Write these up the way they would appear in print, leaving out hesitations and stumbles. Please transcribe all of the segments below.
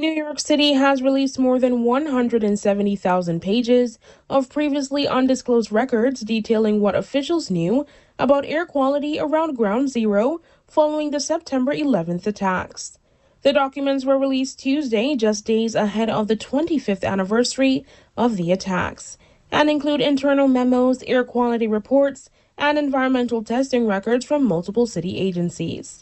New York City has released more than 170,000 pages of previously undisclosed records detailing what officials knew about air quality around Ground Zero following the September 11th attacks. The documents were released Tuesday, just days ahead of the 25th anniversary of the attacks, and include internal memos, air quality reports, and environmental testing records from multiple city agencies.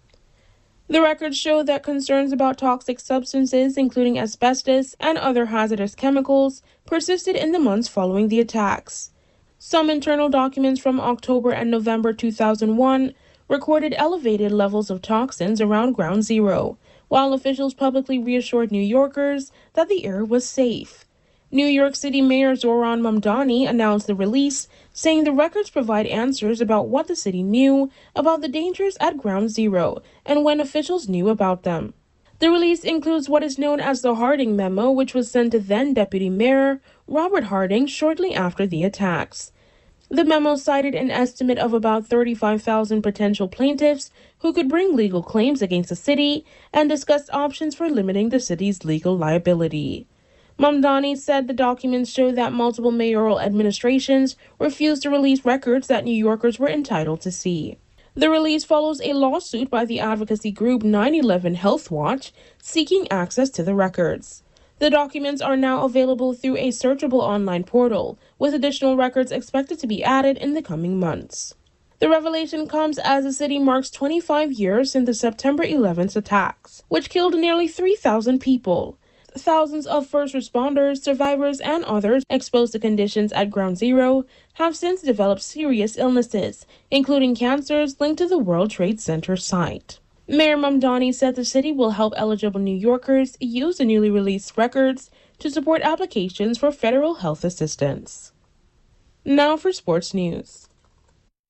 The records show that concerns about toxic substances, including asbestos and other hazardous chemicals, persisted in the months following the attacks. Some internal documents from October and November 2001 recorded elevated levels of toxins around Ground Zero, while officials publicly reassured New Yorkers that the air was safe. New York City Mayor Zohran Mamdani announced the release, saying the records provide answers about what the city knew about the dangers at Ground Zero and when officials knew about them. The release includes what is known as the Harding Memo, which was sent to then-Deputy Mayor Robert Harding shortly after the attacks. The memo cited an estimate of about 35,000 potential plaintiffs who could bring legal claims against the city and discussed options for limiting the city's legal liability. Mamdani said the documents show that multiple mayoral administrations refused to release records that New Yorkers were entitled to see. The release follows a lawsuit by the advocacy group 9/11 Health Watch seeking access to the records. The documents are now available through a searchable online portal, with additional records expected to be added in the coming months. The revelation comes as the city marks 25 years since the September 11th attacks, which killed nearly 3,000 people. Thousands of first responders, survivors, and others exposed to conditions at Ground Zero have since developed serious illnesses, including cancers linked to the World Trade Center site. Mayor Mamdani said the city will help eligible New Yorkers use the newly released records to support applications for federal health assistance. Now for sports news.